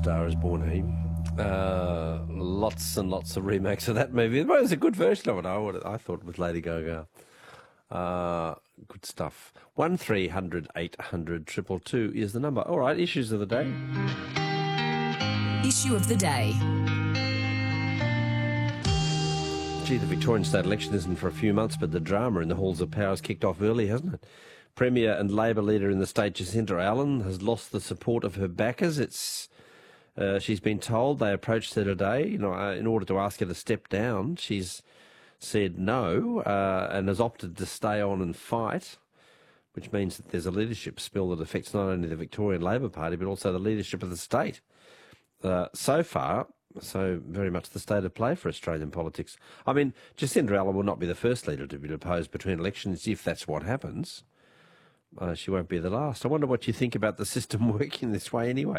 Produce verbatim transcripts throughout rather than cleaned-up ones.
Star is Born He. Uh, lots and lots of remakes of that movie. It was a good version of it, I, would, I thought, with Lady Gaga. Uh, good stuff. one three hundred eight hundred two two two is the number. All right, issues of the day. Issue of the day. Gee, the Victorian state election isn't for a few months, but the drama in the halls of power has kicked off early, hasn't it? Premier and Labor leader in the state, Jacinta Allen, has lost the support of her backers. It's uh, she's been told they approached her today, you know, uh, in order to ask her to step down. She's said no uh, and has opted to stay on and fight, which means that there's a leadership spill that affects not only the Victorian Labor Party but also the leadership of the state. Uh, so far, so very much the state of play for Australian politics. I mean, Jacinta Allen will not be the first leader to be deposed between elections if that's what happens. Uh, she won't be the last. I wonder what you think about the system working this way anyway.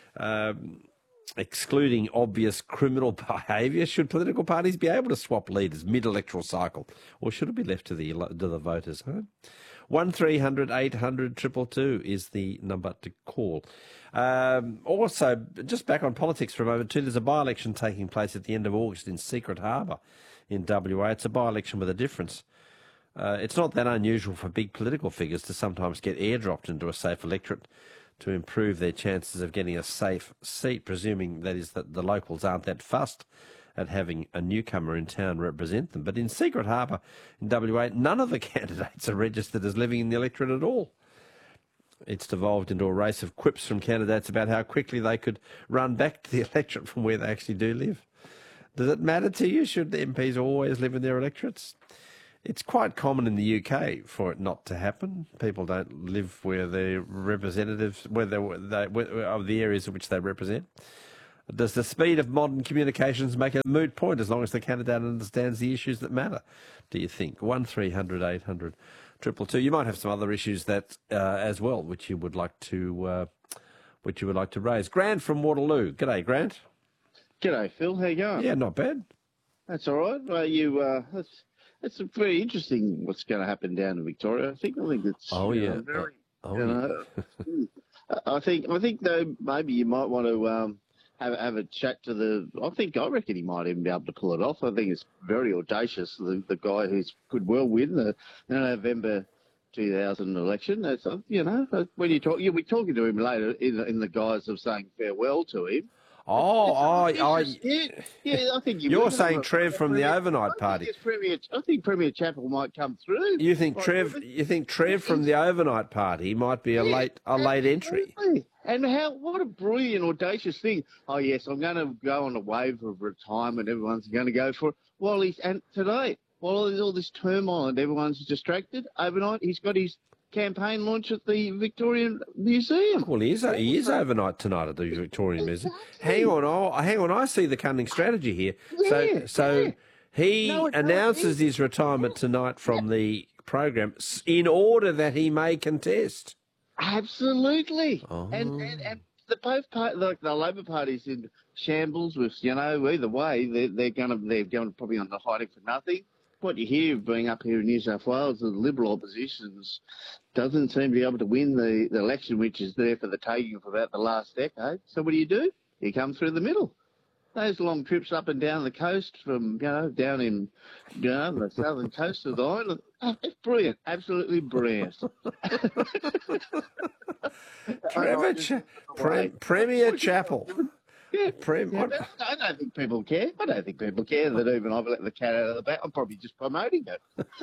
Um, excluding obvious criminal behaviour, should political parties be able to swap leaders mid-electoral cycle, or should it be left to the to the voters? Huh? one three hundred eight hundred two two two is the number to call. Um, also, just back on politics for a moment too, there's a by-election taking place at the end of August in Secret Harbour in W A. It's a by-election with a difference. Uh, it's not that unusual for big political figures to sometimes get airdropped into a safe electorate to improve their chances of getting a safe seat, presuming that is that the locals aren't that fussed at having a newcomer in town represent them. But in Secret Harbour in W A, none of the candidates are registered as living in the electorate at all. It's devolved into a race of quips from candidates about how quickly they could run back to the electorate from where they actually do live. Does it matter to you? Should the M Ps always live in their electorates? It's quite common in the U K for it not to happen. People don't live where their representatives, where they, they where, of the areas in which they represent. Does the speed of modern communications make it a moot point as long as the candidate understands the issues that matter, do you think? one three hundred eight hundred two two two. You might have some other issues that uh, as well, which you would like to uh, which you would like to raise. Grant from Waterloo. G'day, Grant. G'day, Phil. How you going? Yeah, not bad. That's all right. Well, you, uh, that's, that's very interesting what's going to happen down in Victoria. I think, I think it's, oh, you yeah. know, very, oh, you know, yeah. I think, I think though, maybe you might want to, um, have, have a chat to the, I think, I reckon he might even be able to pull it off. I think it's very audacious. The, the guy who could well win the, the November two thousand election. That's, uh, you know, when you talk, you'll be talking to him later in, in the guise of saying farewell to him. Oh, I, I, yeah, yeah, I think you you're would. saying Trev from the Premier, overnight I party. think Premier, I think Premier Chappell might come through. You think Like, Trev? You think Trev from the overnight party might be a yeah, late a late entry? absolutely. And how? What a brilliant, audacious thing! Oh yes, I'm going to go on a wave of retirement. Everyone's going to go for it. While he's and today, while there's all this turmoil and everyone's distracted, overnight he's got his campaign launch at the Victorian Museum. Well, he is, he is overnight tonight at the Victorian Museum. Hang on, oh, hang on, I see the cunning strategy here. So, Yeah, so yeah. he No, it announces doesn't. his retirement tonight from the program s- in order that he may contest. Absolutely. Oh. And, and and the both part, like the Labor Party's in shambles with, you know, either way they're they're going to they're going probably on the hiding for nothing. What you hear being up here in New South Wales, the Liberal oppositions doesn't seem to be able to win the, the election, which is there for the taking for about the last decade. So what do you do? You come through the middle. Those long trips up and down the coast from, you know, down in, you know, the southern coast of the island. Oh, it's brilliant. Absolutely brilliant. Trevor Cha- Pre- Premier Chappell. Yeah, Prem- yeah, what- but I don't think people care. I don't think people care that even I've let the cat out of the bag. I'm probably just promoting it.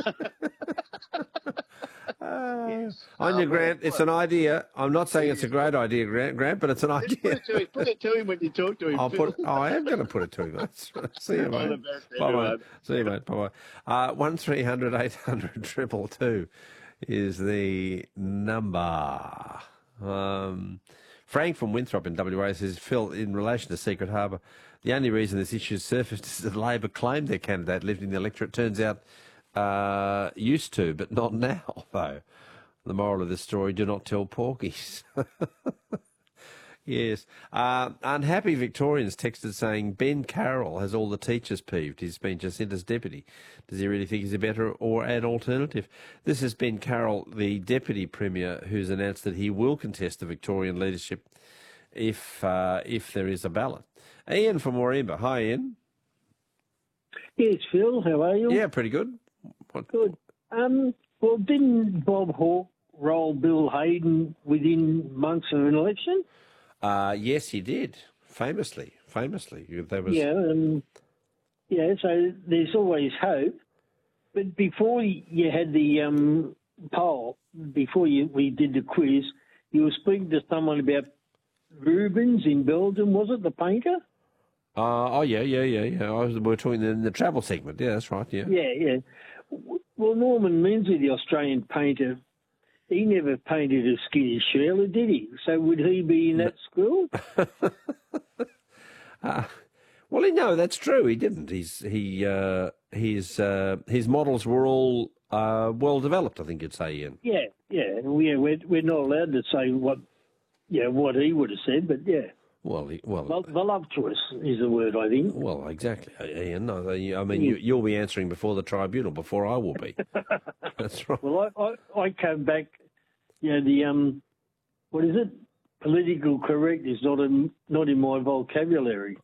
Uh, Yes. On Oh, your Grant, well, it's an idea. I'm not saying it's a great idea, Grant, Grant, but it's an Just put idea. it to him. Put it to him when you talk to him. I'll Phil. put. Oh, I am going to put it to him. That's- See you, All the mate. best, Bye, everyone. mate. See you, mate. Bye, bye. Uh, one three hundred eight hundred triple two is the number. Um, Frank from Winthrop in W A says, Phil, in relation to Secret Harbour, the only reason this issue surfaced is that Labor claimed their candidate lived in the electorate. Turns out, uh, used to, but not now, though. The moral of the story, do not tell porkies. Yes. Uh, unhappy Victorians texted saying, Ben Carroll has all the teachers peeved. He's been Jacinta's deputy. Does he really think he's a better or an alternative? This is Ben Carroll, the Deputy Premier, who's announced that he will contest the Victorian leadership if uh, if there is a ballot. Ian from Warringah. Hi, Ian. Yes, Phil, how are you? Yeah, pretty good. What? Good. Um, well, didn't Bob Hawke roll Bill Hayden within months of an election? Uh, yes, he did. Famously, famously. There was. Yeah, um, yeah, so there's always hope. But before you had the um, poll, before you, we did the quiz, you were speaking to someone about Rubens in Belgium, was it, the painter? Uh, oh, yeah, yeah, yeah, yeah. I was, we were talking in the travel segment. Yeah, that's right, yeah. Yeah, yeah. Well, Norman Minsley, the Australian painter, he never painted a skinny Sheila, did he? So would he be in that school? uh, well, no, that's true. He didn't. He's he uh, his uh, his models were all uh, well developed, I think you'd say, Ian. Yeah, yeah. Yeah, we're we're not allowed to say what, yeah, what he would have said, but yeah. Well, he, well, Vol- voluptuous is the word, I think. Well, exactly, Ian. No, I mean, you, you'll be answering before the tribunal, before I will be. That's right. Well, I, I, I came back, you know, the, um, what is it? Political correct is not in, not in my vocabulary.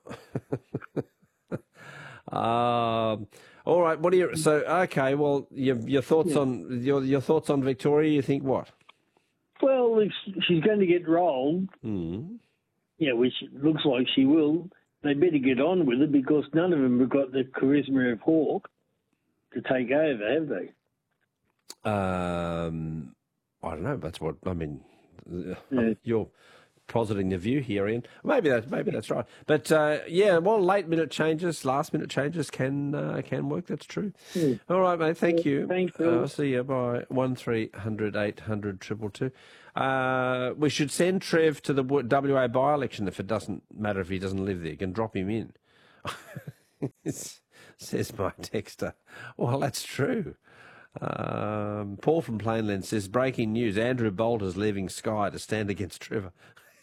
um, all right. What are your so? Okay. Well, your your thoughts Yeah. on your your thoughts on Victoria? You think what? Well, if she's going to get rolled, Mm. yeah, which looks like she will, they better get on with it because none of them have got the charisma of Hawke to take over, have they? Um, I don't know. That's what I mean. Yeah. You're positing the view here, Ian. Maybe that maybe that's right. But uh, yeah, well, late minute changes, last minute changes can uh, can work. That's true. Yeah. All right, mate. Thank you. Thanks, Uh, Phil. I'll see you by one three hundred eight hundred triple two. Uh, we should send Trev to the W A by election if it doesn't matter if he doesn't live there. You can drop him in. Says my texter. Well, that's true. Um, Paul from Plainland says, breaking news, Andrew Bolt is leaving Sky to stand against Trevor.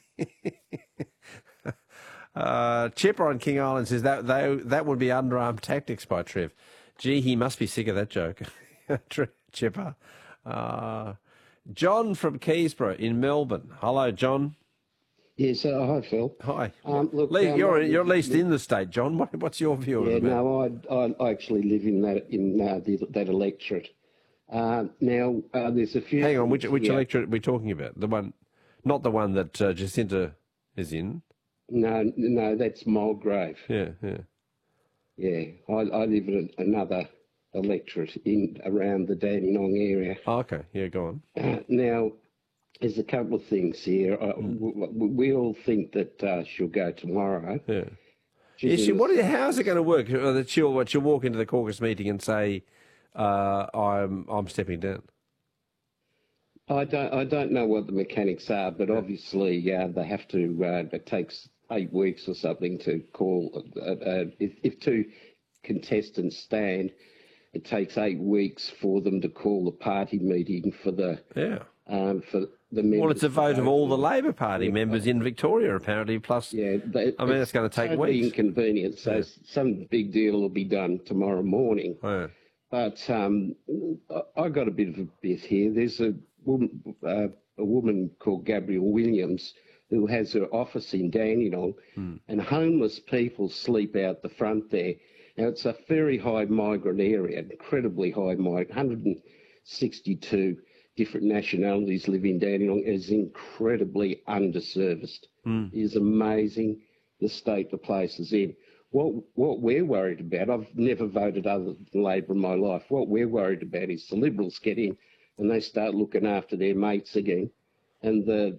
uh, Chipper on King Island says that they, that would be underarm tactics by Trev. Gee, he must be sick of that joke. Chipper. Uh, John from Keysborough in Melbourne. Hello, John. Yes, uh, hi, Phil. Hi. Um, look, Lee, um, you're I- you're at least in the state, John. What, what's your view Yeah, of it? no, I, I actually live in that in uh, the, that electorate. Uh, now, uh, there's a few. Hang on, which which yeah. electorate are we talking about? The one, not the one that uh, Jacinta is in. No, no, that's Mulgrave. Yeah, yeah. Yeah, I, I live in another electorate in around the Dandenong area. Oh, okay, yeah, go on. Uh, now, there's a couple of things here. Uh, w- w- we all think that uh, she'll go tomorrow. Yeah. She's Is she, in what, the- how's it going to work? Uh, That she'll, what, she'll walk into the caucus meeting and say, uh, "I'm I'm stepping down." I don't, I don't know what the mechanics are, but obviously uh, they have to. Uh, it takes eight weeks or something to call. Uh, uh, if, if two contestants stand, it takes eight weeks for them to call the party meeting for the Yeah. um, for the members. Well, it's a to vote of all the for. Labor Party members in Victoria, apparently. Plus, Yeah, they, I mean, it's going to take totally weeks. inconvenient. So Yeah. some big deal will be done tomorrow morning. Yeah. But um, I I got a bit of a bit here. There's a woman, uh, a woman called Gabrielle Williams who has her office in Dandenong, and homeless people sleep out the front there. Now, it's a very high migrant area, incredibly high migrant. one hundred sixty-two different nationalities live in Dandenong. It is incredibly underserviced. It is amazing the state the place is in. What what we're worried about, I've never voted other than Labor in my life. What we're worried about is the Liberals get in and they start looking after their mates again, and the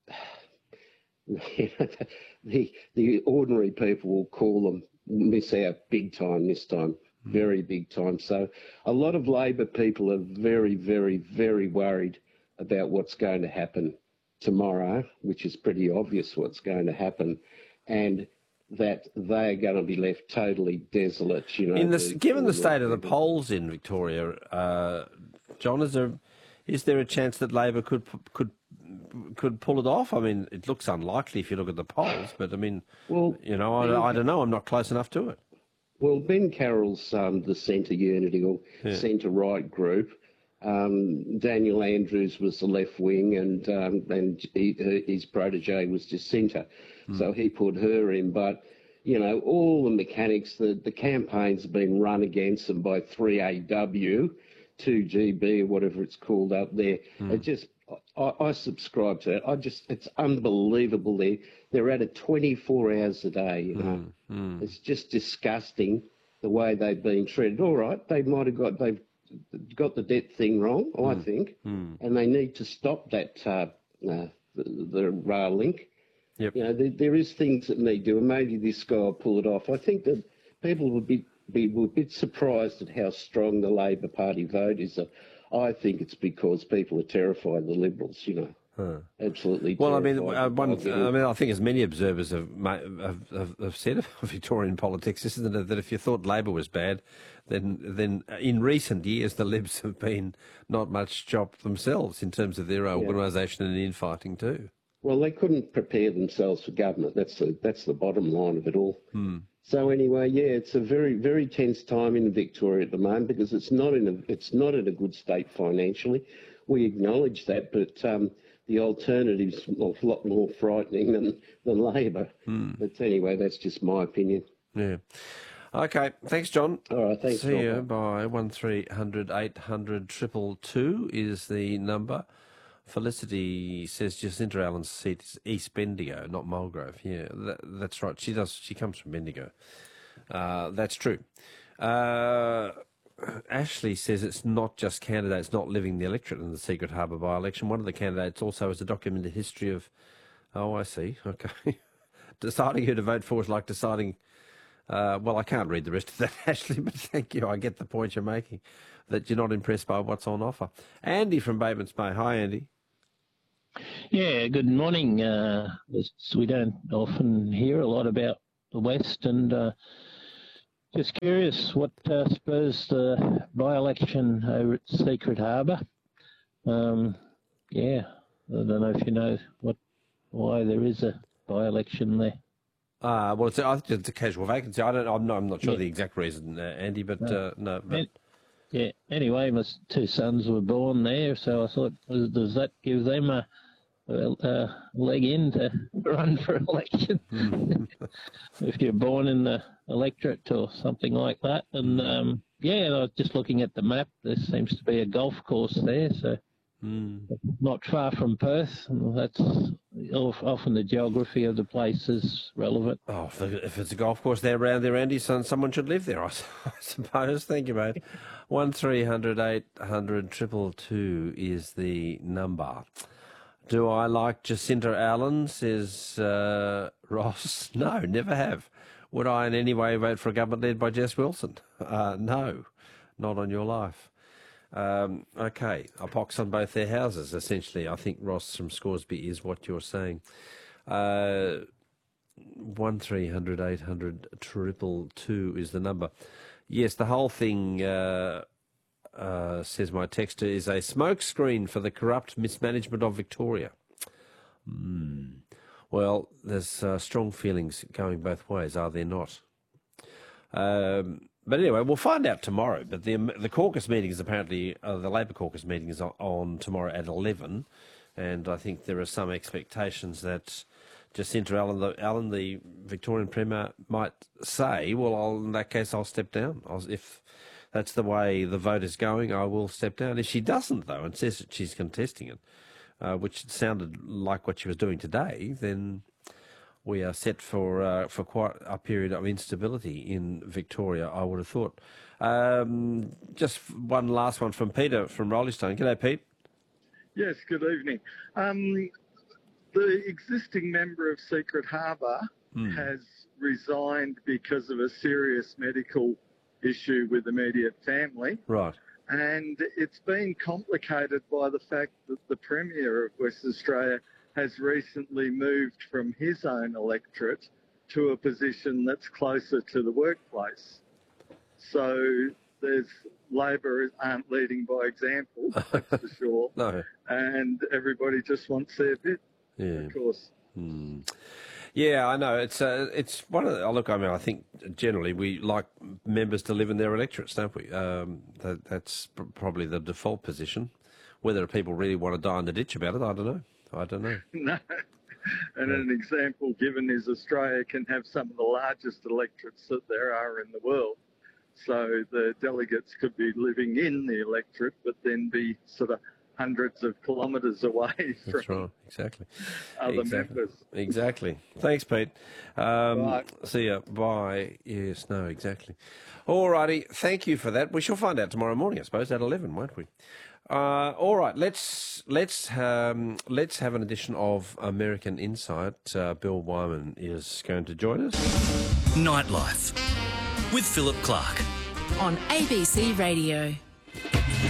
the the ordinary people will call them miss out big time this time, very big time. So a lot of Labor people are very, very, very worried about what's going to happen tomorrow, which is pretty obvious what's going to happen, and that they're going to be left totally desolate. You know, In the, the- given the the state of the people. polls in Victoria, uh, John, is there is there a chance that Labor could could could pull it off? I mean, it looks unlikely if you look at the polls, but I mean, Well, you know, I, I don't know. I'm not close enough to it. Well, Ben Carroll's um, the Centre Unity or Yeah. Centre Right group. Um, Daniel Andrews was the left wing, and um, and he, his protege was Jacinta, mm. so he put her in. But you know, all the mechanics, the the campaigns have been run against them by three A W, two G B, or whatever it's called up there. Mm. It just, I, I subscribe to it. I just, it's unbelievable. They they're at it twenty-four hours a day. You know, mm. Mm. It's just disgusting the way they've been treated. All right, they might have got they've. got the debt thing wrong, I mm. think, mm. and they need to stop that uh, uh, the, the rail link. Yep. You know, there, there is things that need doing. Maybe this guy will pull it off. I think that people would be, be a bit surprised at how strong the Labor Party vote is. I think it's because people are terrified of the Liberals, you know. Huh. Absolutely. Well, I mean, uh, one, I mean, I think as many observers have, have, have, have said of Victorian politics, isn't it, that if you thought Labor was bad, then then in recent years the Libs have been not much chop themselves in terms of their yeah. organisation and infighting too. Well, they couldn't prepare themselves for government. That's the that's the bottom line of it all. Hmm. So anyway, yeah, it's a very very tense time in Victoria at the moment because it's not in a it's not in a good state financially. We acknowledge that, but um, the alternative's a lot more frightening than, than Labor. Hmm. But anyway, that's just my opinion. Yeah. Okay. Thanks, John. All right. Thanks. See you. Bye. One three hundred eight hundred triple two is the number. Felicity says Jacinta Allen's seat is East Bendigo, not Mulgrove. Yeah, that, that's right. She does. She comes from Bendigo. Uh, that's true. Uh, Ashley says it's not just candidates not living the electorate in the Secret Harbour by-election. One of the candidates also has a documented history of, oh, I see, okay. Deciding who to vote for is like deciding, uh, well, I can't read the rest of that, Ashley, but thank you. I get the point you're making, that you're not impressed by what's on offer. Andy from Batemans Bay. Hi, Andy. Yeah, good morning. Uh, we don't often hear a lot about the West, and uh, just curious what uh, spurs the by-election over at Secret Harbour. Um, yeah, I don't know if you know what why there is a by-election there. Uh, well, it's, I think it's a casual vacancy. I don't. I'm not. I'm not sure yeah. the exact reason, uh, Andy. But no. Uh, no but... Yeah. Anyway, my two sons were born there, so I thought, does that give them a, a, a leg in to run for election? If you're born in the electorate or something like that. And um, yeah, I was just looking at the map. There seems to be a golf course there, so mm. not far from Perth. And that's often the geography of the place is relevant. Oh, if it's a golf course there around there, Andy, son, someone should live there, I suppose. Thank you, mate. One three hundred eight hundred triple two is the number. Do I like Jacinta Allen, says uh, Ross? No, never have. Would I in any way vote for a government led by Jess Wilson? Uh, no, not on your life. Um, okay, a pox on both their houses, essentially. I think, Ross from Scoresby, is what you're saying. Uh, one three hundred eight hundred triple two is the number. Yes, the whole thing, uh, uh, says my texter, is a smokescreen for the corrupt mismanagement of Victoria. Mm. Well, there's uh, strong feelings going both ways, are there not? Um, but anyway, we'll find out tomorrow. But the the caucus meeting is apparently, uh, the Labor caucus meeting is on, on tomorrow at eleven. And I think there are some expectations that Jacinta Allen, the, Allen, the Victorian Premier, might say, well, I'll, in that case, I'll step down. I'll, if that's the way the vote is going, I will step down. If she doesn't, though, and says that she's contesting it, uh, which sounded like what she was doing today, then we are set for uh, for quite a period of instability in Victoria, I would have thought. Um, just one last one from Peter from Roleystone. G'day, Pete. Yes, good evening. Um, the existing member of Secret Harbour mm. has resigned because of a serious medical issue with immediate family. Right. And it's been complicated by the fact that the Premier of Western Australia has recently moved from his own electorate to a position that's closer to the workplace. So there's Labor aren't leading by example, that's for sure. No. And everybody just wants their bit, yeah. of course. Hmm. Yeah, I know. It's uh, it's one of the, oh, look, I mean, I think generally we like members to live in their electorates, don't we? Um, that, that's pr- probably the default position. Whether people really want to die in the ditch about it, I don't know. I don't know. No. And an example given is Australia can have some of the largest electorates that there are in the world. So the delegates could be living in the electorate, but then be sort of hundreds of kilometres away from That's right, exactly. other exactly. members. Exactly. Thanks, Pete. Um, Bye. See ya. Bye. Yes, no, exactly. All righty. Thank you for that. We shall find out tomorrow morning, I suppose, at eleven, won't we? Uh, all right. Let's let's um, let's have an edition of American Insight. Uh, Bill Wyman is going to join us. Nightlife with Philip Clark on A B C Radio.